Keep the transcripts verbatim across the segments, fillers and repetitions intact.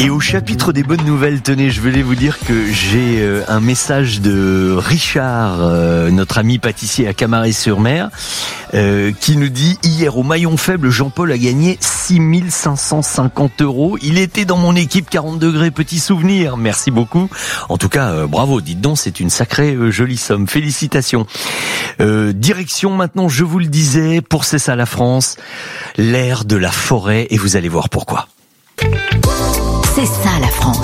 Et au chapitre des bonnes nouvelles, tenez, je voulais vous dire que j'ai euh, un message de Richard, euh, notre ami pâtissier à Camaret-sur-Mer, euh, qui nous dit « Hier, au maillon faible, Jean-Paul a gagné six mille cinq cent cinquante euros. Il était dans mon équipe quarante degrés, petit souvenir. Merci beaucoup. En tout cas, euh, bravo, dites donc, c'est une sacrée euh, jolie somme. Félicitations. Euh, direction maintenant, je vous le disais, pour C'est ça la France, l'ère de la forêt, et vous allez voir pourquoi. C'est ça la France.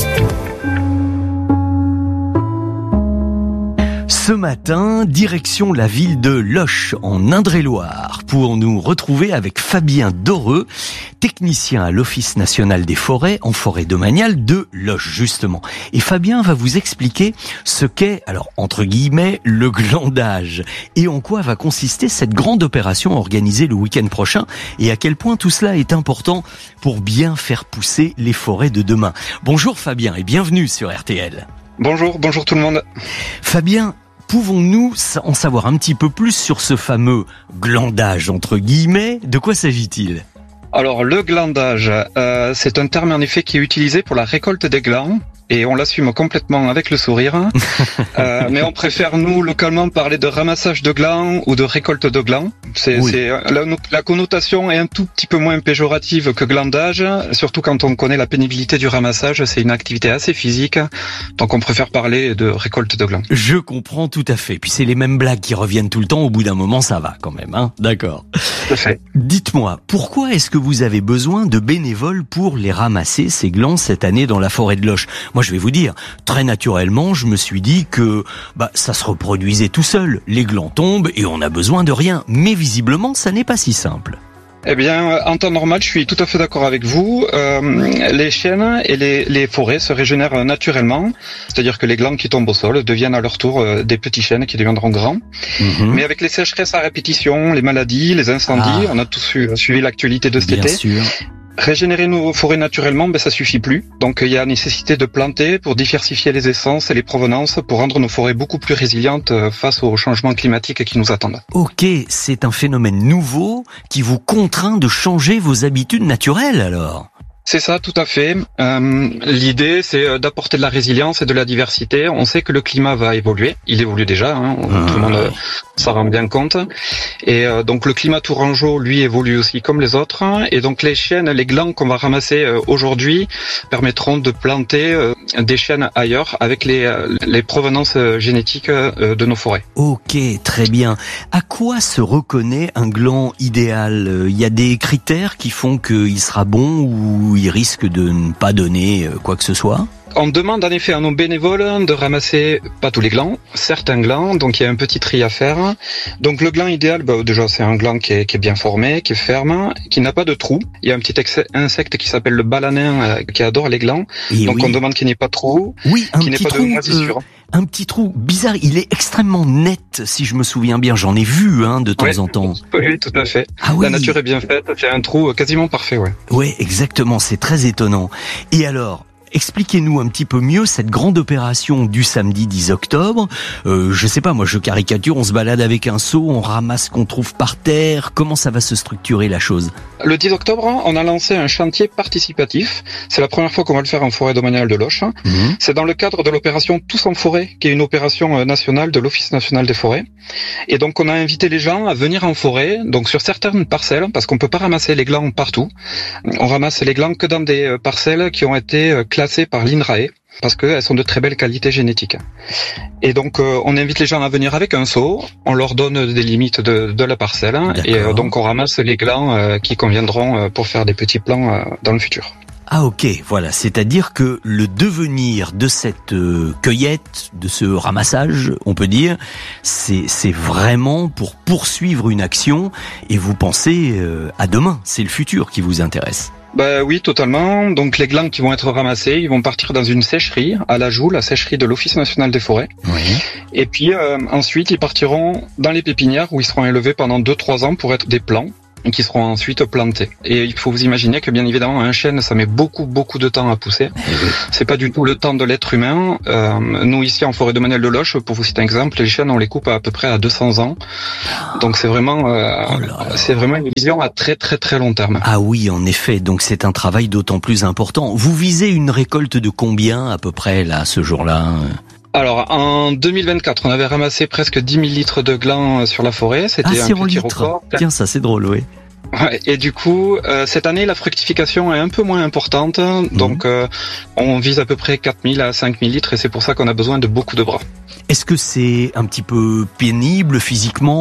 Ce matin, direction la ville de Loches, en Indre-et-Loire, pour nous retrouver avec Fabien Doreux, technicien à l'Office national des forêts, en forêt domaniale de Loches, justement. Et Fabien va vous expliquer ce qu'est, alors, entre guillemets, le glandage, et en quoi va consister cette grande opération organisée le week-end prochain, et à quel point tout cela est important pour bien faire pousser les forêts de demain. Bonjour Fabien, et bienvenue sur R T L. Bonjour, bonjour tout le monde. Fabien, pouvons-nous en savoir un petit peu plus sur ce fameux glandage, entre guillemets? De quoi s'agit-il? Alors, le glandage, euh, c'est un terme en effet qui est utilisé pour la récolte des glands. Et on l'assume complètement avec le sourire. euh, mais on préfère, nous, localement, parler de ramassage de glands ou de récolte de glands. C'est, oui. c'est la, la connotation est un tout petit peu moins péjorative que glandage, surtout quand on connaît la pénibilité du ramassage. C'est une activité assez physique, donc on préfère parler de récolte de glands. Je comprends tout à fait. Puis c'est les mêmes blagues qui reviennent tout le temps. Au bout d'un moment, ça va quand même, hein. D'accord. Tout à fait. Dites-moi, pourquoi est-ce que vous avez besoin de bénévoles pour les ramasser, ces glands, cette année dans la forêt de Loches? Moi, je vais vous dire, très naturellement, je me suis dit que bah ça se reproduisait tout seul. Les glands tombent et on n'a besoin de rien. Mais visiblement, ça n'est pas si simple. Eh bien, en temps normal, je suis tout à fait d'accord avec vous. Euh, les chênes et les, les forêts se régénèrent naturellement, c'est-à-dire que les glands qui tombent au sol deviennent à leur tour euh, des petits chênes qui deviendront grands. Mmh. Mais avec les sécheresses à répétition, les maladies, les incendies, ah. on a tous su, suivi l'actualité de cet Bien été. Sûr. Régénérer nos forêts naturellement, ben ça suffit plus. Donc il y a nécessité de planter pour diversifier les essences et les provenances, pour rendre nos forêts beaucoup plus résilientes face aux changements climatiques qui nous attendent. Ok, c'est un phénomène nouveau qui vous contraint de changer vos habitudes naturelles alors? C'est ça, tout à fait. Euh, l'idée, c'est d'apporter de la résilience et de la diversité. On sait que le climat va évoluer. Il évolue déjà, hein, ah. tout le monde euh, s'en rend bien compte. Et euh, donc le climat tourangeau, lui, évolue aussi comme les autres. Et donc les chênes, les glands qu'on va ramasser euh, aujourd'hui permettront de planter euh, des chênes ailleurs avec les, euh, les provenances euh, génétiques euh, de nos forêts. Ok, très bien. À quoi se reconnaît un gland idéal? Il y a des critères qui font qu'il sera bon ou il risque de ne pas donner quoi que ce soit? On demande en effet à nos bénévoles de ramasser pas tous les glands, certains glands, donc il y a un petit tri à faire. Donc le gland idéal, bah, déjà c'est un gland qui est, qui est bien formé, qui est ferme, qui n'a pas de trou. Il y a un petit ex- insecte qui s'appelle le balanin euh, qui adore les glands, et donc oui. on demande qu'il n'y ait pas de trou, oui, qu'il n'ait pas trou, de moisissure. Euh, un petit trou bizarre, il est extrêmement net si je me souviens bien, j'en ai vu hein, de temps ouais, en temps. Oui, tout à fait. Ah, oui. La nature est bien faite, c'est un trou quasiment parfait. Ouais. Oui, exactement, c'est très étonnant. Et alors, expliquez-nous un petit peu mieux cette grande opération du samedi dix octobre. Euh, je sais pas, moi je caricature, on se balade avec un seau, on ramasse ce qu'on trouve par terre. Comment ça va se structurer la chose? Le dix octobre, on a lancé un chantier participatif. C'est la première fois qu'on va le faire en forêt domaniale de Loches. Mmh. C'est dans le cadre de l'opération Tous en forêt, qui est une opération nationale de l'Office national des forêts. Et donc on a invité les gens à venir en forêt, donc sur certaines parcelles, parce qu'on peut pas ramasser les glands partout. On ramasse les glands que dans des parcelles qui ont été classées par l'INRAE, parce qu'elles sont de très belle qualité génétique. Et donc euh, on invite les gens à venir avec un seau, on leur donne des limites de, de la parcelle, D'accord. et euh, donc on ramasse les glands euh, qui conviendront euh, pour faire des petits plants euh, dans le futur. Ah ok, voilà, c'est-à-dire que le devenir de cette euh, cueillette, de ce ramassage, on peut dire, c'est, c'est vraiment pour poursuivre une action, et vous pensez euh, à demain, c'est le futur qui vous intéresse. Bah oui, totalement. Donc les glands qui vont être ramassés, ils vont partir dans une sécherie à la Joux, la sécherie de l'Office national des forêts. Oui. Et puis euh, ensuite, ils partiront dans les pépinières où ils seront élevés pendant deux trois ans pour être des plants. qui seront ensuite plantés. Et il faut vous imaginer que bien évidemment un chêne, ça met beaucoup beaucoup de temps à pousser. C'est pas du tout le temps de l'être humain. Euh, nous ici en forêt domaniale de Loches, pour vous citer un exemple, les chênes on les coupe à, à peu près à deux cents ans. Donc c'est vraiment euh, oh là là. c'est vraiment une vision à très très très long terme. Ah oui, en effet, donc c'est un travail d'autant plus important. Vous visez une récolte de combien à peu près là ce jour-là ? Alors, en deux mille vingt-quatre, on avait ramassé presque dix mille litres de glands sur la forêt. C'était ah, un petit record. Tiens, ça c'est drôle, oui. Ouais, et du coup, euh, cette année, la fructification est un peu moins importante. Mmh. Donc, euh, on vise à peu près quatre mille à cinq mille litres et c'est pour ça qu'on a besoin de beaucoup de bras. Est-ce que c'est un petit peu pénible physiquement ?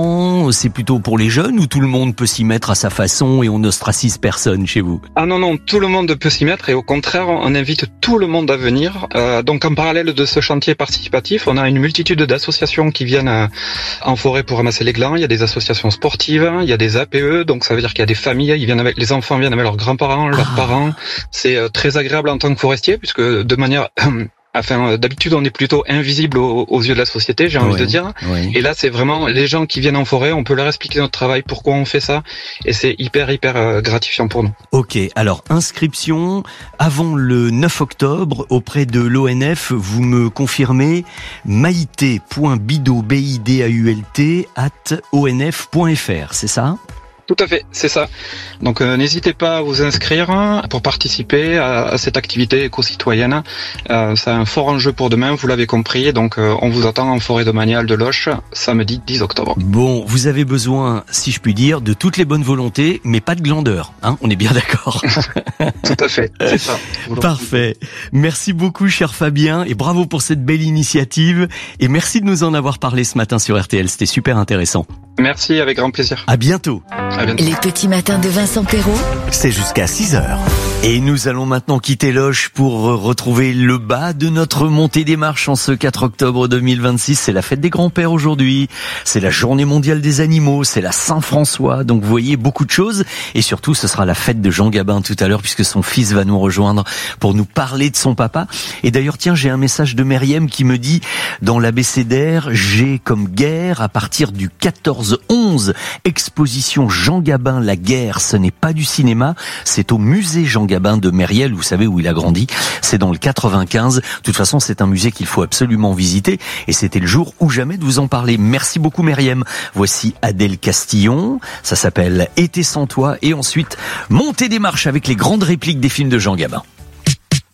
C'est plutôt pour les jeunes ou tout le monde peut s'y mettre à sa façon et on n'ostracise personne chez vous ? Ah non, non, tout le monde peut s'y mettre et au contraire, on invite tout le monde à venir. Euh, donc en parallèle de ce chantier participatif, on a une multitude d'associations qui viennent euh, en forêt pour ramasser les glands. Il y a des associations sportives, il y a des A P E, donc ça veut dire qu'il y a des familles, ils viennent avec, les enfants viennent avec leurs grands-parents, leurs ah. parents. C'est euh, très agréable en tant que forestier puisque de manière... Enfin, d'habitude, on est plutôt invisible aux, aux yeux de la société, j'ai envie oui, de dire. Oui. Et là, c'est vraiment les gens qui viennent en forêt, on peut leur expliquer notre travail, pourquoi on fait ça, et c'est hyper, hyper euh, gratifiant pour nous. Ok, alors inscription avant le neuf octobre auprès de l'O N F, vous me confirmez maïté point bidault, B I D A U L T, arobase O N F point F R, c'est ça ? Tout à fait, c'est ça. Donc euh, n'hésitez pas à vous inscrire pour participer à, à cette activité éco-citoyenne. Euh, c'est un fort enjeu pour demain, vous l'avez compris. Donc euh, on vous attend en forêt domaniale de Loches, samedi dix octobre. Bon, vous avez besoin, si je puis dire, de toutes les bonnes volontés, mais pas de glandeur. Hein, on est bien d'accord. Tout à fait, c'est ça. Parfait. Merci beaucoup, cher Fabien, et bravo pour cette belle initiative. Et merci de nous en avoir parlé ce matin sur R T L. C'était super intéressant. Merci, avec grand plaisir. À bientôt. À bientôt. Les petits matins de Vincent Perrault. C'est jusqu'à six heures. Et nous allons maintenant quitter Loches pour retrouver le bas de notre montée des marches en ce quatre octobre deux mille vingt-six. C'est la fête des grands-pères aujourd'hui. C'est la journée mondiale des animaux. C'est la Saint-François. Donc vous voyez beaucoup de choses. Et surtout, ce sera la fête de Jean Gabin tout à l'heure puisque son fils va nous rejoindre pour nous parler de son papa. Et d'ailleurs, tiens, j'ai un message de Myriam qui me dit dans l'abécédaire, j'ai comme guerre à partir du quatorze onze, exposition Jean Gabin, la guerre, ce n'est pas du cinéma, c'est au musée Jean Gabin de Mériel, vous savez où il a grandi, c'est dans le quatre-vingt-quinze. De toute façon, c'est un musée qu'il faut absolument visiter et c'était le jour ou jamais de vous en parler. Merci beaucoup Myriam. Voici Adèle Castillon, ça s'appelle Été sans toi et ensuite Montée des marches avec les grandes répliques des films de Jean Gabin.